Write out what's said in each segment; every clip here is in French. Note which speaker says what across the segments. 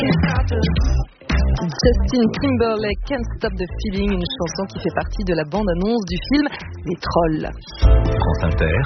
Speaker 1: Justin Timberlake, Can't Stop the Feeling, une chanson qui fait partie de la bande-annonce du film Les Trolls.
Speaker 2: France Inter.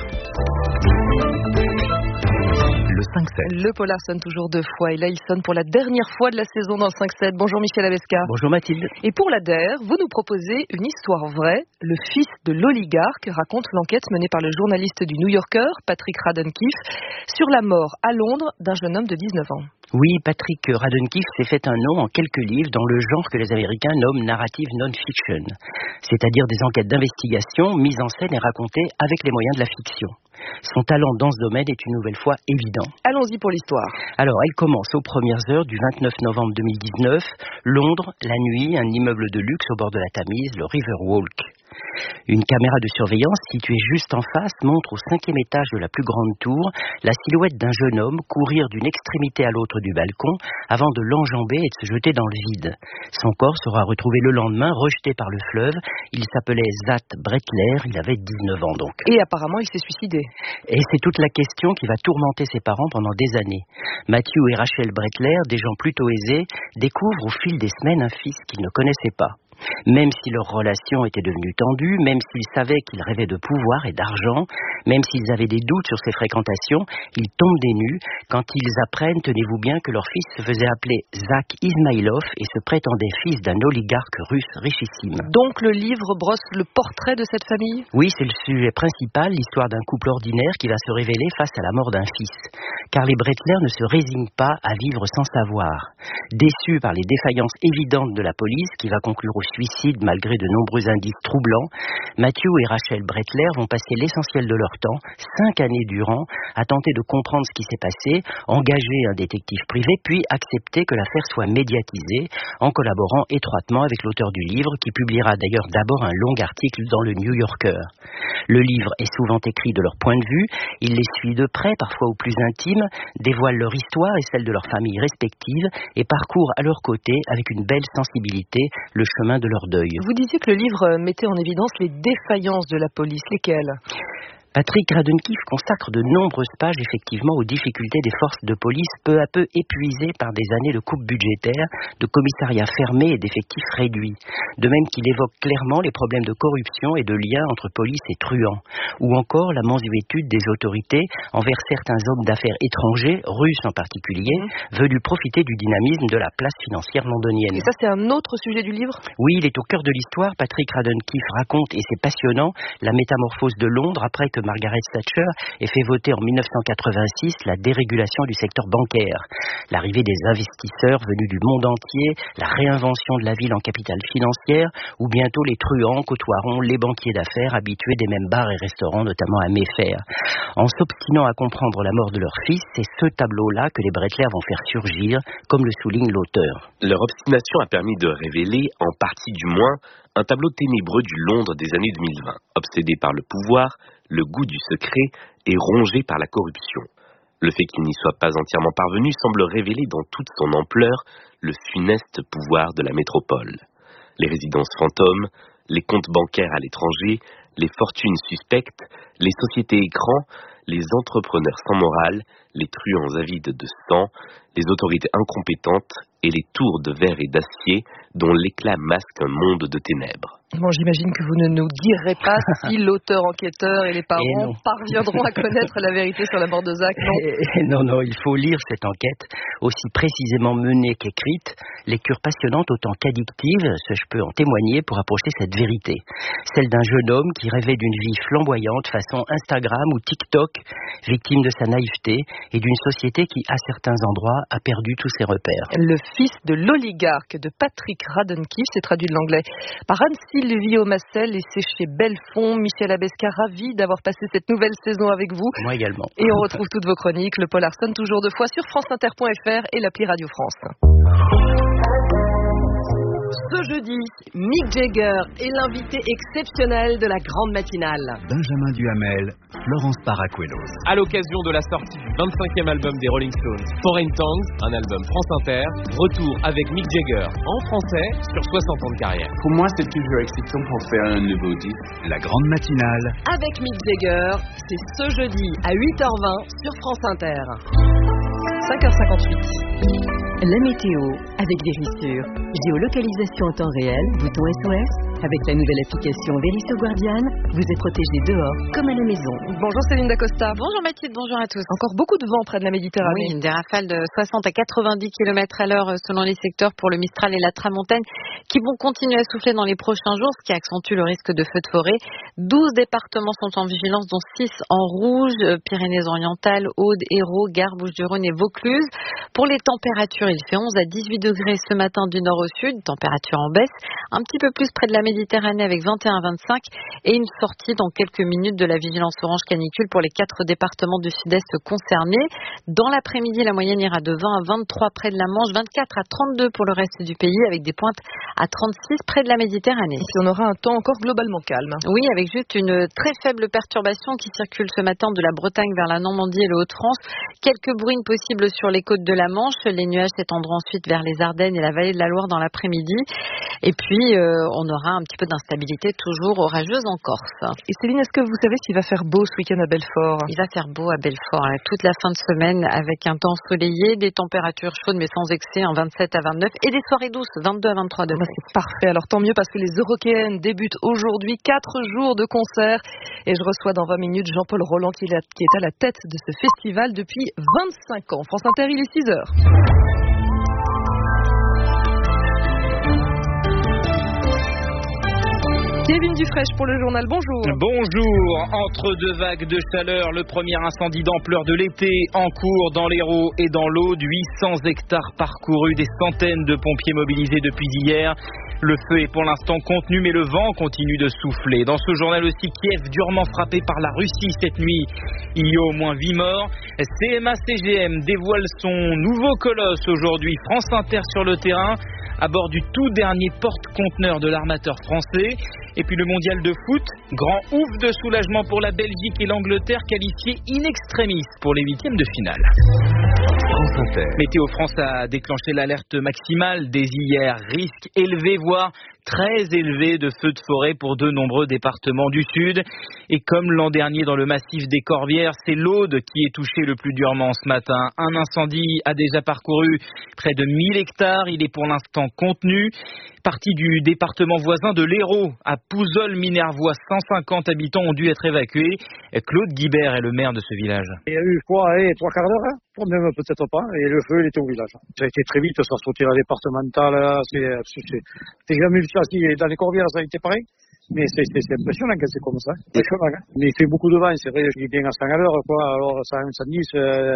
Speaker 2: Le 5-7.
Speaker 1: Le polar sonne toujours deux fois et là il sonne pour la dernière fois de la saison dans le 5-7. Bonjour Michel Abesca.
Speaker 3: Bonjour Mathilde.
Speaker 1: Et pour la DER, vous nous proposez une histoire vraie. Le fils de l'oligarque raconte l'enquête menée par le journaliste du New Yorker, Patrick Radden-Keefe, sur la mort à Londres d'un jeune homme de 19 ans.
Speaker 3: Oui, Patrick Radden-Keefe s'est fait un nom en quelques livres dans le genre que les Américains nomment narrative non-fiction, c'est-à-dire des enquêtes d'investigation mises en scène et racontées avec les moyens de la fiction. Son talent dans ce domaine est une nouvelle fois évident.
Speaker 1: Allons-y pour l'histoire.
Speaker 3: Alors, elle commence aux premières heures du 29 novembre 2019, Londres, la nuit, un immeuble de luxe au bord de la Tamise, le Riverwalk. Une caméra de surveillance située juste en face montre au 5e étage de la plus grande tour la silhouette d'un jeune homme courir d'une extrémité à l'autre du balcon avant de l'enjamber et de se jeter dans le vide. Son corps sera retrouvé le lendemain, rejeté par le fleuve. Il s'appelait Zat Bretler, il avait 19 ans donc.
Speaker 1: Et apparemment il s'est suicidé.
Speaker 3: Et c'est toute la question qui va tourmenter ses parents pendant des années. Matthew et Rachel Bretler, des gens plutôt aisés, découvrent au fil des semaines un fils qu'ils ne connaissaient pas. Même si leur relation était devenue tendue, même s'ils savaient qu'il rêvait de pouvoir et d'argent, même s'ils avaient des doutes sur ses fréquentations, ils tombent des nues quand ils apprennent, tenez-vous bien, que leur fils se faisait appeler Zach Ismailov et se prétendait fils d'un oligarque russe richissime.
Speaker 1: Donc le livre brosse le portrait de cette famille ?
Speaker 3: Oui, c'est le sujet principal, l'histoire d'un couple ordinaire qui va se révéler face à la mort d'un fils. Car les Bretler ne se résignent pas à vivre sans savoir. Déçus par les défaillances évidentes de la police qui va conclure au suicide malgré de nombreux indices troublants, Matthew et Rachel Bretler vont passer l'essentiel de leur temps, 5 années durant, à tenter de comprendre ce qui s'est passé, engager un détective privé, puis accepter que l'affaire soit médiatisée en collaborant étroitement avec l'auteur du livre qui publiera d'ailleurs d'abord un long article dans le New Yorker. Le livre est souvent écrit de leur point de vue, il les suit de près, parfois au plus intime, dévoile leur histoire et celle de leurs familles respectives et parcourt à leur côté avec une belle sensibilité le chemin de leur deuil.
Speaker 1: Vous disiez que le livre mettait en évidence les défaillances de la police. Lesquelles ?
Speaker 3: Patrick Radden-Keefe consacre de nombreuses pages effectivement aux difficultés des forces de police peu à peu épuisées par des années de coupes budgétaires, de commissariats fermés et d'effectifs réduits. De même qu'il évoque clairement les problèmes de corruption et de lien entre police et truands. Ou encore la mansuétude des autorités envers certains hommes d'affaires étrangers, russes en particulier, venus profiter du dynamisme de la place financière londonienne.
Speaker 1: Et ça c'est un autre sujet du livre ?
Speaker 3: Oui, il est au cœur de l'histoire. Patrick Radden-Keefe raconte, et c'est passionnant, la métamorphose de Londres après que Margaret Thatcher ait fait voter en 1986 la dérégulation du secteur bancaire. L'arrivée des investisseurs venus du monde entier, la réinvention de la ville en capitale financière, où bientôt les truands côtoieront les banquiers d'affaires habitués des mêmes bars et restaurants, notamment à Mayfair. En s'obstinant à comprendre la mort de leur fils, c'est ce tableau-là que les Bretler vont faire surgir, comme le souligne l'auteur.
Speaker 4: Leur obstination a permis de révéler, en partie du moins, un tableau ténébreux du Londres des années 2020, obsédé par le pouvoir, le goût du secret et rongé par la corruption. Le fait qu'il n'y soit pas entièrement parvenu semble révéler dans toute son ampleur le funeste pouvoir de la métropole. Les résidences fantômes, les comptes bancaires à l'étranger, les fortunes suspectes, les sociétés écrans, les entrepreneurs sans morale, les truands avides de sang, les autorités incompétentes et les tours de verre et d'acier dont l'éclat masque un monde de ténèbres.
Speaker 1: Bon, j'imagine que vous ne nous direz pas si l'auteur enquêteur et les parents parviendront à connaître la vérité sur la mort de Zach, non ?
Speaker 3: Non, il faut lire cette enquête, aussi précisément menée qu'écrite, lecture passionnante autant qu'addictive, je peux en témoigner pour approcher cette vérité. Celle d'un jeune homme qui rêvait d'une vie flamboyante façon Instagram ou TikTok, victime de sa naïveté et d'une société qui, à certains endroits, a perdu tous ses repères.
Speaker 1: Le fils de l'oligarque de Patrick Radden-Keefe, c'est traduit de l'anglais par Anne-Sylvie Omassel et c'est chez Belfond. Michel Abesca, ravi d'avoir passé cette nouvelle saison avec vous.
Speaker 3: Moi également.
Speaker 1: Et on retrouve toutes vos chroniques, le Polar sonne toujours deux fois sur franceinter.fr et l'appli Radio France. Ce jeudi, Mick Jagger est l'invité exceptionnel de la grande matinale.
Speaker 2: Benjamin Duhamel, Florence Paracuelos.
Speaker 5: À l'occasion de la sortie du 25e album des Rolling Stones, Foreign Tongues, un album France Inter, retour avec Mick Jagger en français sur 60 ans de carrière.
Speaker 6: Pour moi, c'est toujours excitant pour faire un nouveau disque.
Speaker 2: La grande matinale.
Speaker 1: Avec Mick Jagger, c'est ce jeudi à 8h20 sur France Inter. 5h58.
Speaker 7: La météo avec Vérissure. Géolocalisation en temps réel, bouton SOS. Avec la nouvelle application Vérissure Guardian, vous êtes protégé dehors comme à la maison.
Speaker 1: Bonjour Céline Dacosta.
Speaker 8: Bonjour Mathilde, bonjour à tous.
Speaker 1: Encore beaucoup de vent près de la Méditerranée.
Speaker 8: Oui, des rafales de 60 à 90 km à l'heure selon les secteurs pour le Mistral et la Tramontane qui vont continuer à souffler dans les prochains jours, ce qui accentue le risque de feux de forêt. 12 départements sont en vigilance, dont 6 en rouge, Pyrénées-Orientales, Aude, Hérault, Gare, Bouches-du-Rhône et Vaucluse. Pour les températures, il fait 11 à 18 degrés ce matin du nord au sud, température en baisse, un petit peu plus près de la Méditerranée avec 21 à 25 et une sortie dans quelques minutes de la vigilance orange canicule pour les 4 départements du sud-est concernés. Dans l'après-midi, la moyenne ira de 20 à 23 près de la Manche, 24 à 32 pour le reste du pays avec des pointes à 36 près de la Méditerranée.
Speaker 1: Et on aura un temps encore globalement calme.
Speaker 8: Oui, avec juste une très faible perturbation qui circule ce matin de la Bretagne vers la Normandie et le Hauts-de-France. Quelques bruines possibles sur les côtes de la Manche. Les nuages s'étendront ensuite vers les Ardennes et la vallée de la Loire dans l'après-midi. Et puis, on aura un petit peu d'instabilité toujours orageuse en Corse.
Speaker 1: Et Céline, est-ce que vous savez s'il va faire beau ce week-end à Belfort?
Speaker 8: Il va faire beau à Belfort toute la fin de semaine avec un temps ensoleillé, des températures chaudes mais sans excès, 27 à 29 et des soirées douces, 22 à 23 degrés.
Speaker 1: C'est parfait, alors tant mieux parce que les Eurokéennes débutent aujourd'hui, 4 jours de concert. Et je reçois dans 20 minutes Jean-Paul Roland qui est à la tête de ce festival depuis 25 ans. France Inter, il est 6h. Kevin Dufresne pour le journal, bonjour.
Speaker 9: Bonjour. Entre deux vagues de chaleur, le premier incendie d'ampleur de l'été en cours dans l'Hérault et dans l'Aude. 800 hectares parcourus, des centaines de pompiers mobilisés depuis hier. Le feu est pour l'instant contenu, mais le vent continue de souffler. Dans ce journal aussi, Kiev durement frappé par la Russie cette nuit. Il y a au moins 8 morts. CMA-CGM dévoile son nouveau colosse aujourd'hui. France Inter sur le terrain, à bord du tout dernier porte-conteneur de l'armateur français. Et puis le mondial de foot, grand ouf de soulagement pour la Belgique et l'Angleterre, qualifiés in extremis pour les huitièmes de finale.
Speaker 2: France Inter.
Speaker 9: Météo France a déclenché l'alerte maximale dès hier. Risque élevé, voire très élevé de feux de forêt pour de nombreux départements du sud. Et comme l'an dernier dans le massif des Corbières, c'est l'Aude qui est touché le plus durement ce matin. Un incendie a déjà parcouru près de 1000 hectares. Il est pour l'instant contenu. Partie du département voisin de l'Hérault, à Pouzols-Minervois, 150 habitants ont dû être évacués. Claude Guibert est le maire de ce village.
Speaker 10: Il y a eu quoi, 3 quarts d'heure, même peut-être pas, et le feu il était au village. Ça a été très vite, ça a sauté à la départementale, c'est jamais vu ça, dans les Corbières ça a été pareil. Mais c'est impressionnant quand c'est comme ça. Mais il fait beaucoup de vent, c'est vrai, je dis bien à 100 à l'heure, quoi. Alors ça incendie,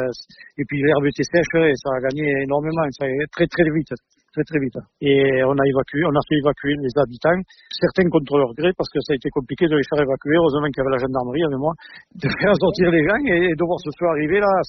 Speaker 10: et puis l'herbe était sèche et ça a gagné énormément, ça a très très vite. Très vite. Et on a fait évacuer les habitants, certains contre leur gré, parce que ça a été compliqué de les faire évacuer. Heureusement qu'il y avait la gendarmerie avec moi, de faire sortir les gens et de voir ce soir arriver là,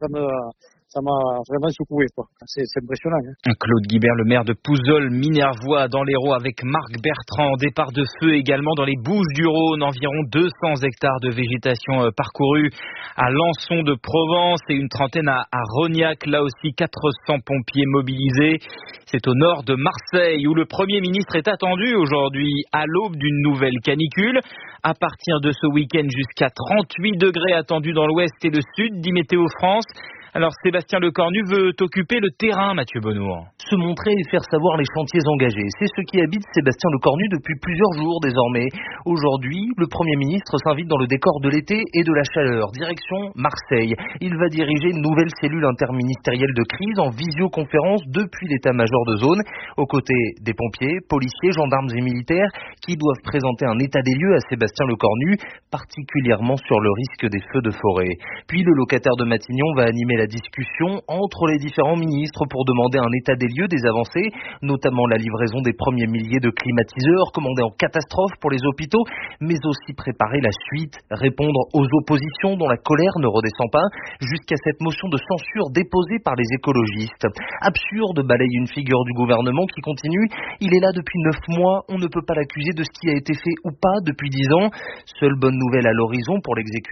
Speaker 10: ça m'a vraiment secoué, quoi. C'est impressionnant.
Speaker 9: Claude Guibert, le maire de Pouzols-Minervois dans l'Hérault, avec Marc Bertrand. Départ de feu également dans les Bouches-du-Rhône. Environ 200 hectares de végétation parcourus à Lançon de Provence et une trentaine à Rognac. Là aussi, 400 pompiers mobilisés. C'est au nord de Marseille où le Premier ministre est attendu aujourd'hui à l'aube d'une nouvelle canicule. À partir de ce week-end, jusqu'à 38 degrés attendus dans l'ouest et le sud, dit Météo France. Alors Sébastien Lecornu veut occuper le terrain, Mathieu Bonnour.
Speaker 11: Se montrer et faire savoir les chantiers engagés. C'est ce qui habite Sébastien Lecornu depuis plusieurs jours désormais. Aujourd'hui, le Premier ministre s'invite dans le décor de l'été et de la chaleur. Direction Marseille. Il va diriger une nouvelle cellule interministérielle de crise en visioconférence depuis l'état-major de zone, aux côtés des pompiers, policiers, gendarmes et militaires qui doivent présenter un état des lieux à Sébastien Lecornu, particulièrement sur le risque des feux de forêt. Puis le locataire de Matignon va animer la discussion entre les différents ministres pour demander un état des lieux des avancées, notamment la livraison des premiers milliers de climatiseurs commandés en catastrophe pour les hôpitaux, mais aussi préparer la suite, répondre aux oppositions dont la colère ne redescend pas, jusqu'à cette motion de censure déposée par les écologistes. Absurde, balaye une figure du gouvernement qui continue. Il est là depuis 9 mois, on ne peut pas l'accuser de ce qui a été fait ou pas depuis 10 ans. Seule bonne nouvelle à l'horizon pour l'exécutif.